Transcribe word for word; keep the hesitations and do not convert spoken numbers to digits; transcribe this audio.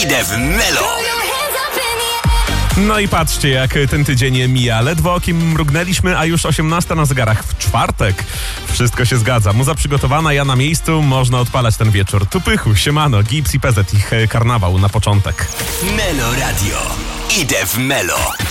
Idę w Melo. No i patrzcie, jak ten tydzień mija. Ledwo okiem mrugnęliśmy, a już osiemnasta na zegarach w czwartek. Wszystko się zgadza. Muza przygotowana, ja na miejscu. Można odpalać ten wieczór. Tu Pychu, siemano, Gips i P Z, ich karnawał na początek. Melo Radio. Idę w Melo.